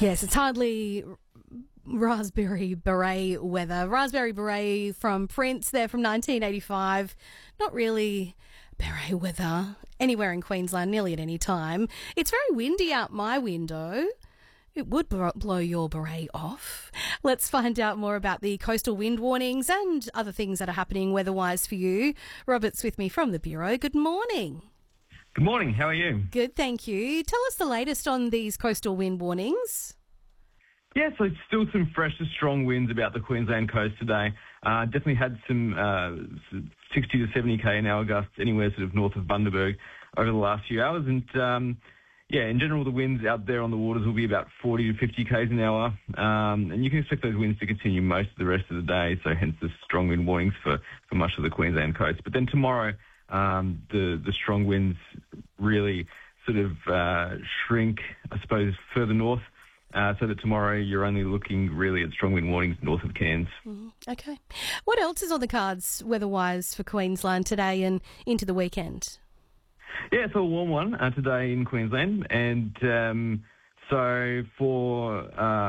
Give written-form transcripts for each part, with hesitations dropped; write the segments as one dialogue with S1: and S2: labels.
S1: Yes, it's hardly raspberry beret weather. Raspberry beret from Prince, there from 1985. Not really beret weather anywhere in Queensland, nearly at any time. It's very windy out my window. It would blow your beret off. Let's find out more about the coastal wind warnings and other things that are happening weather-wise for you. Robert's with me from the Bureau. Good morning.
S2: Good morning. How are you?
S1: Good, thank you. Tell us the latest on these coastal wind warnings.
S2: Yeah, so it's still some fresh to strong winds about the Queensland coast today. Definitely had some 60 to 70 k/h gusts anywhere sort of north of Bundaberg over the last few hours. And in general, the winds out there on the waters will be about 40 to 50 km/h. And you can expect those winds to continue most of the rest of the day, so hence the strong wind warnings for much of the Queensland coast. But then tomorrow, the strong winds really sort of shrink, I suppose, further north. So that tomorrow you're only looking really at strong wind warnings north of Cairns.
S1: Okay. What else is on the cards weather-wise for Queensland today and into the weekend?
S2: Yeah, it's a warm one today in Queensland. And so for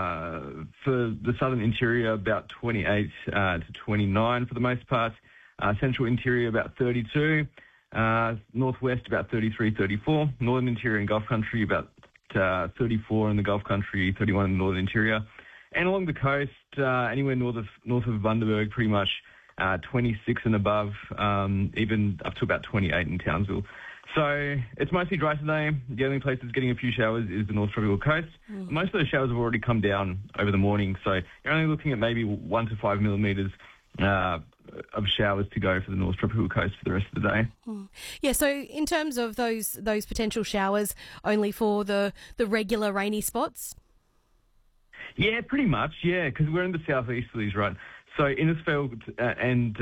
S2: the southern interior, about 28 to 29 for the most part. Central interior, about 32. Northwest, about 33, 34. Northern interior and Gulf country, about 34 in the Gulf country, 31 in the northern interior. And along the coast, anywhere north of Bundaberg, pretty much 26 and above, even up to about 28 in Townsville. So it's mostly dry today. The only place that's getting a few showers is the North Tropical Coast. Most of those showers have already come down over the morning, so you're only looking at maybe 1 to 5 millimetres of showers to go for the North Tropical Coast for the rest of the day.
S1: Yeah, so in terms of those potential showers, only for the regular rainy spots?
S2: Yeah, pretty much, yeah, because we're in the southeasterlies, right? So Innisfail and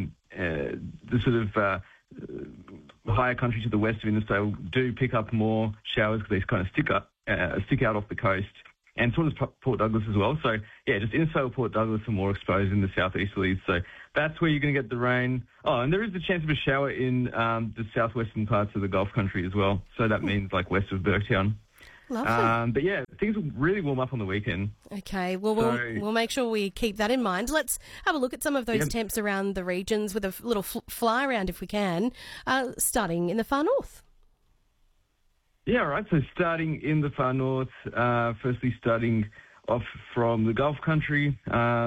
S2: the sort of higher country to the west of Innisfail do pick up more showers because they kind of stick out off the coast. And so does Port Douglas as well. So, yeah, just Innisfail, Port Douglas are more exposed in the southeasterlies. So that's where you're going to get the rain. Oh, and there is the chance of a shower in the southwestern parts of the Gulf country as well. So that means like west of Burketown.
S1: Lovely.
S2: But, yeah, things will really warm up on the weekend.
S1: Okay, well, we'll make sure we keep that in mind. Let's have a look at some of those temps around the regions with a little fly around if we can, starting in the far north.
S2: Yeah, right. So starting in the far north, firstly starting off from the Gulf country.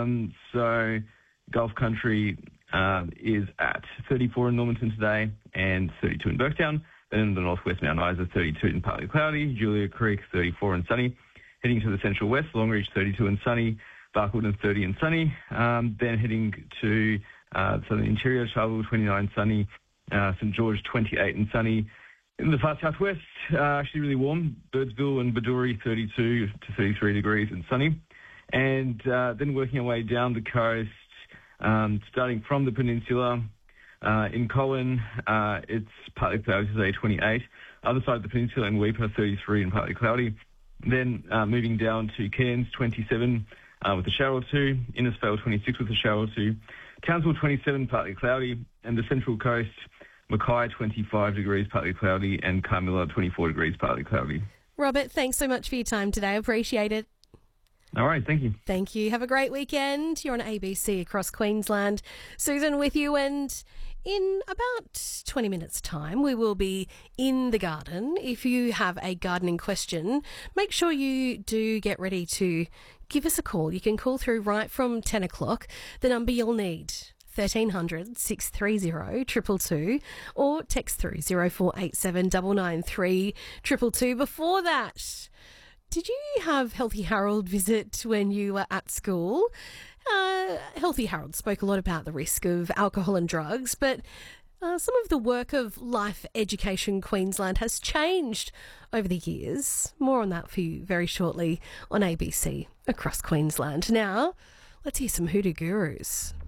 S2: So Gulf country is at 34 in Normanton today and 32 in Burketown. Then in the northwest, Mount Isa, 32 and partly cloudy. Julia Creek, 34 and sunny. Heading to the central west, Longreach, 32 and sunny. Barkwood, 30 and sunny. Then heading to southern interior, Charleville, 29 sunny. St George, 28 and sunny. In the far southwest, actually really warm. Birdsville and Baduri, 32 to 33 degrees and sunny. And then working our way down the coast, starting from the peninsula. In Colin, it's partly cloudy today, 28. Other side of the peninsula in Weipa, 33 and partly cloudy. Then moving down to Cairns, 27 with a shower or two. Innisfail, 26 with a shower or two. Townsville, 27, partly cloudy. And the central coast, Mackay, 25 degrees, partly cloudy, and Carmilla, 24 degrees, partly cloudy.
S1: Robert, thanks so much for your time today. I appreciate it.
S2: All right, thank you.
S1: Thank you. Have a great weekend. You're on ABC across Queensland. Susan with you, and in about 20 minutes' time, we will be in the garden. If you have a gardening question, make sure you do get ready to give us a call. You can call through right from 10 o'clock. The number you'll need, 1300 630 222, or text through 0487 993 222. Before that, did you have Healthy Harold visit when you were at school? Healthy Harold spoke a lot about the risk of alcohol and drugs, but some of the work of Life Education Queensland has changed over the years. More on that for you very shortly on ABC across Queensland. Now, let's hear some Hoodoo Gurus.